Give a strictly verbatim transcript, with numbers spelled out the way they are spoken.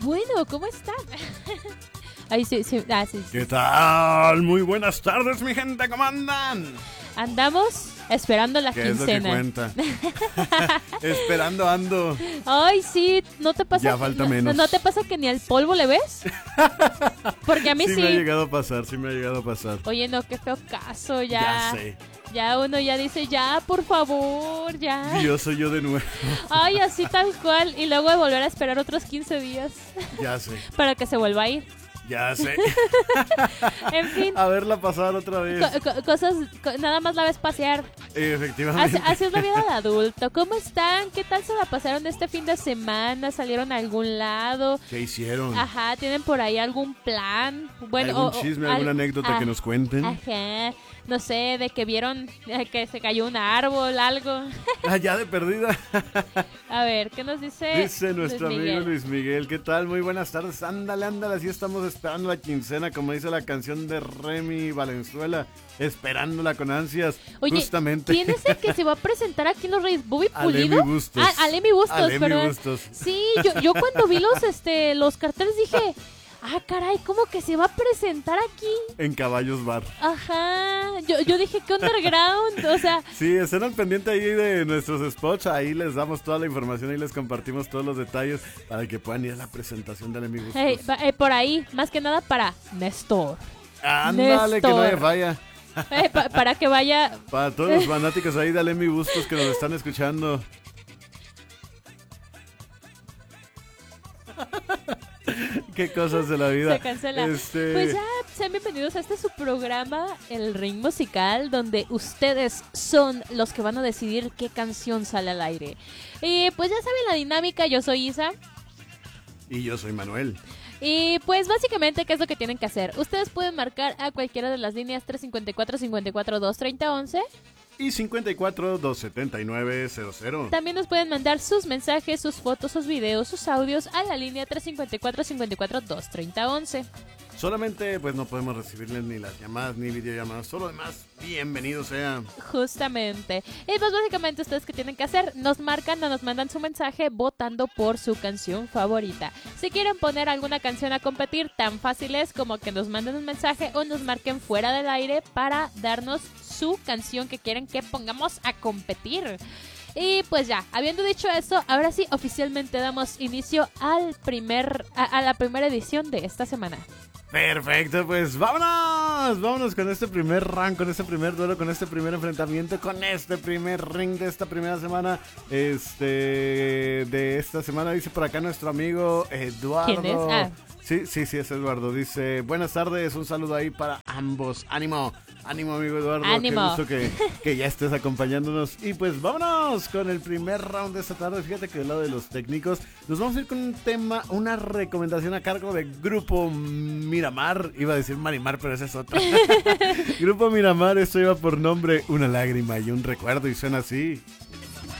Bueno, ¿cómo están? Ay, sí, sí, ah, sí, sí. ¿Qué tal? Muy buenas tardes, mi gente, ¿cómo andan? Andamos esperando la ¿Qué quincena. es lo que cuenta? Esperando ando. Ay, sí, ¿no te pasa? Ya falta no, menos. ¿No te pasa que ni al polvo le ves? Porque a mí sí. Sí me ha llegado a pasar, sí me ha llegado a pasar. Oye, no, qué feo caso, ya. Ya sé. Ya uno ya dice, ya, por favor, ya. Dios, soy yo de nuevo. Ay, así tal cual. Y luego de volver a esperar otros quince días Ya sé, para que se vuelva a ir. ya sé. En fin, A verla pasar otra vez. co- co- cosas, co- nada más la ves pasear. Así, Efectivamente. así es la vida de adulto. ¿Cómo están? ¿Qué tal se la pasaron este fin de semana? ¿Salieron a algún lado? ¿Qué hicieron? Ajá, ¿tienen por ahí algún plan? Bueno, ¿Algún o- o- chisme, al- alguna anécdota ah, que nos cuenten? Ajá, no sé, de que vieron eh, que se cayó un árbol, algo. Ah, ya de perdida. A ver, ¿qué nos dice? Dice nuestro Luis amigo Miguel? Luis Miguel, ¿qué tal? Muy buenas tardes, ándale, ándale, así estamos esperando la quincena, como dice la canción de Remy Valenzuela, esperándola con ansias, Oye, justamente. ¿quién es el que se va a presentar aquí en Los Reyes? ¿Bobby Alemi Pulido? Bustos. Ah, Alemi Bustos, Alemi perdón. Bustos. Sí, yo, yo cuando vi los, este, los carteles dije, ah, caray, ¿cómo que se va a presentar aquí? En Caballos Bar. Ajá, yo, yo dije que underground, o sea, Sí, estén al pendiente ahí de nuestros spots, ahí les damos toda la información y les compartimos todos los detalles para que puedan ir a la presentación de Alemi Bustos. hey, pa- eh, por ahí, más que nada para Néstor. Ándale, que no Néstor. me falla. Eh, pa- para que vaya, Para todos los fanáticos ahí de Alemi Bustos que nos están escuchando. Qué cosas de la vida. se cancela. Este, Pues ya, sean bienvenidos a este su programa, El Ring Musical, donde ustedes son los que van a decidir qué canción sale al aire. Y pues ya saben la dinámica, yo soy Isa. Y yo soy Manuel. Y pues básicamente, ¿qué es lo que tienen que hacer? Ustedes pueden marcar a cualquiera de las líneas tres cinco cuatro, cinco cuatro, dos tres cero, once. Y cincuenta y cuatro, doscientos setenta y nueve, cero cero. También nos pueden mandar sus mensajes, sus fotos, sus videos, sus audios a la línea tres cinco cuatro, cinco cuatro, dos tres cero, once. Solamente pues no podemos recibirles ni las llamadas ni videollamadas. Solo demás, bienvenidos sean. Justamente. Y pues básicamente ustedes qué tienen que hacer, nos marcan o nos mandan su mensaje votando por su canción favorita. Si quieren poner alguna canción a competir, tan fácil es como que nos manden un mensaje o nos marquen fuera del aire para darnos su canción que quieren que pongamos a competir. Y pues ya, habiendo dicho eso, ahora sí oficialmente damos inicio al primer, a, a la primera edición de esta semana. Perfecto, pues vámonos, vámonos con este primer round, con este primer duelo, con este primer enfrentamiento, con este primer ring de esta primera semana, este, de esta semana, dice por acá nuestro amigo Eduardo. ¿Quién es? Ah. Sí, sí, sí, es Eduardo, dice, buenas tardes, un saludo ahí para ambos, ánimo, ánimo amigo Eduardo, Ánimo. qué gusto que, que ya estés acompañándonos, y pues vámonos con el primer round de esta tarde. Fíjate que del lado de los técnicos, nos vamos a ir con un tema, una recomendación a cargo de Grupo Miramar, iba a decir Marimar, pero esa es otra. Grupo Miramar, esto lleva por nombre Una lágrima y un recuerdo, y suena así.